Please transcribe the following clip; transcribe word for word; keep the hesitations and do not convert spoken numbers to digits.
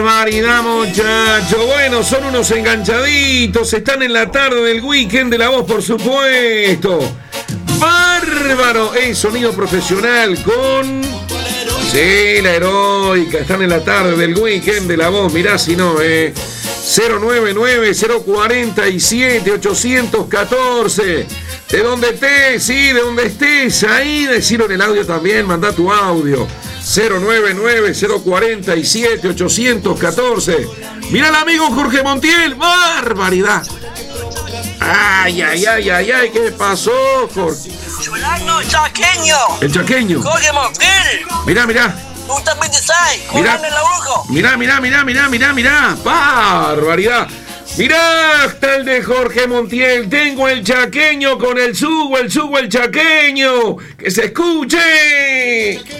Barbaridad, muchachos. Bueno, son unos enganchaditos. Están en la tarde del weekend de La Voz, por supuesto. Bárbaro. Es sonido profesional con... Sí, la heroica. Están en la tarde del weekend de La Voz. Mirá si no, eh. cero nueve nueve, cero cuatro siete, ocho uno cuatro. De donde estés, sí, de donde estés. Ahí, decirlo en el audio también. Mandá tu audio. cero nueve nueve, cero cuatro siete, ocho uno cuatro. Mira el amigo Jorge Montiel. ¡Barbaridad! Ay, ay, ay, ay, ay. ¿Qué pasó, Jorge? Chulano chaqueño. El chaqueño. Jorge Montiel. Mirá, mirá. Tú también te sabes. Mirá. Colando en la brujo. Mirá, mirá, mirá, mirá, mirá, mirá. ¡Barbaridad! Mirá, está el de Jorge Montiel. Tengo el chaqueño con el sugo, el sugo, el chaqueño. ¡Que se escuche!